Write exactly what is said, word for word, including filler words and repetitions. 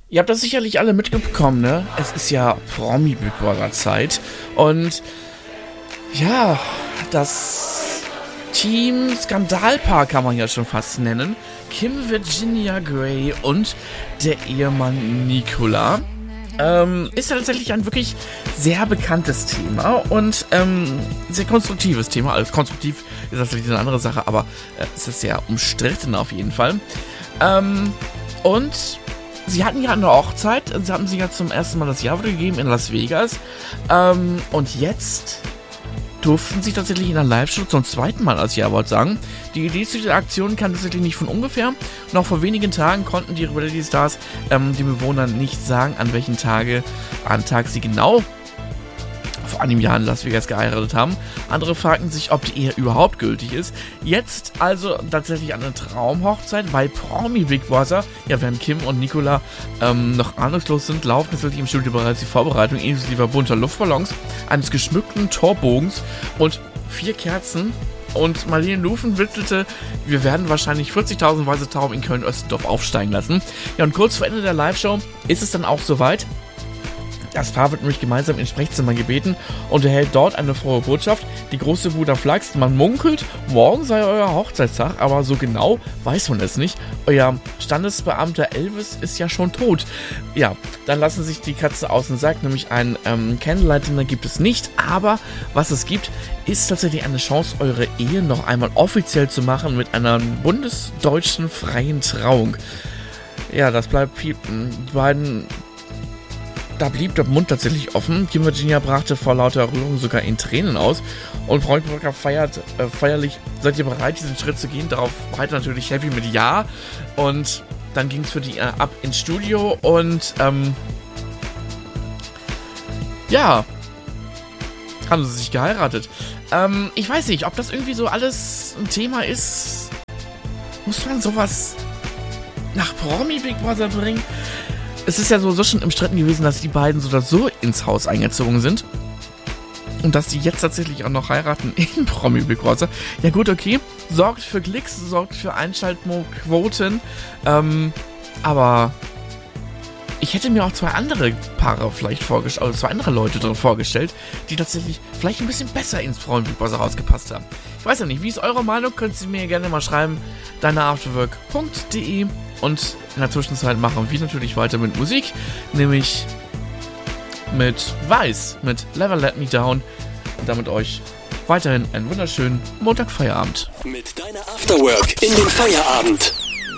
Ihr habt das sicherlich alle mitbekommen, ne? Es ist ja Promi Big Brother Zeit. Und ja, das Team Skandalpaar kann man ja schon fast nennen. Kim Virginia Gray und der Ehemann Nicola. Ähm, ist ja tatsächlich ein wirklich sehr bekanntes Thema und ähm, sehr konstruktives Thema. Also konstruktiv ist tatsächlich eine andere Sache, aber äh, es ist sehr umstritten auf jeden Fall. Ähm, und sie hatten ja eine Hochzeit, sie haben sich ja zum ersten Mal das Jahr gegeben in Las Vegas. Ähm, und jetzt durften sie tatsächlich in der Live-Show zum zweiten Mal als Jawort sagen. Die Idee zu dieser Aktion kam tatsächlich nicht von ungefähr. Noch vor wenigen Tagen konnten die Reality Stars ähm, den Bewohnern nicht sagen, an welchen Tage, an Tag sie genau vor einem Jahr in Las Vegas geheiratet haben. Andere fragten sich, ob die Ehe überhaupt gültig ist. Jetzt also tatsächlich eine Traumhochzeit bei Promi Big Brother. Ja, während Kim und Nicola ähm, noch ahnungslos sind, laufen natürlich im Studio bereits die Vorbereitung inklusive bunter Luftballons, eines geschmückten Torbogens und vier Kerzen. Und Marlene Lufen witzelte, wir werden wahrscheinlich vierzigtausend weiße Tauben in Köln-Oestendorf aufsteigen lassen. Ja, und kurz vor Ende der Live-Show ist es dann auch soweit. Das Paar wird nämlich gemeinsam ins Sprechzimmer gebeten und erhält dort eine frohe Botschaft. Die große Bruder flaxt, man munkelt, morgen sei euer Hochzeitstag, aber so genau weiß man es nicht. Euer Standesbeamter Elvis ist ja schon tot. Ja, dann lassen sich die Katze aus dem Sack, nämlich ein ähm, Candlelight-Dinner gibt es nicht, aber was es gibt, ist tatsächlich eine Chance, eure Ehe noch einmal offiziell zu machen mit einer bundesdeutschen freien Trauung. Ja, das bleibt die beiden. Da blieb der Mund tatsächlich offen. Kim Virginia brachte vor lauter Rührung sogar in Tränen aus. Und Braunbrücker feiert äh, feierlich, seid ihr bereit, diesen Schritt zu gehen? Darauf weiter natürlich happy mit Ja. Und dann ging es für die äh, ab ins Studio und ähm, ja, haben sie sich geheiratet. Ähm, ich weiß nicht, ob das irgendwie so alles ein Thema ist. Muss man sowas nach Promi Big Brother bringen? Es ist ja so, so schon umstritten gewesen, dass die beiden so oder so ins Haus eingezogen sind. Und dass die jetzt tatsächlich auch noch heiraten in Promi Big Brother. Ja gut, okay. Sorgt für Klicks, sorgt für Einschaltquoten. Ähm, aber ich hätte mir auch zwei andere Paare vielleicht vorgestellt, also zwei andere Leute drin vorgestellt, die tatsächlich vielleicht ein bisschen besser ins Promi Big Brother Haus gepasst haben. Ich weiß ja nicht, wie ist eure Meinung? Könnt ihr mir gerne mal schreiben. deineafterwork punkt de. Und in der Zwischenzeit machen wir natürlich weiter mit Musik, nämlich mit Weiß, mit Never Let Me Down. Und damit euch weiterhin einen wunderschönen Montagfeierabend. Mit deiner Afterwork in den Feierabend.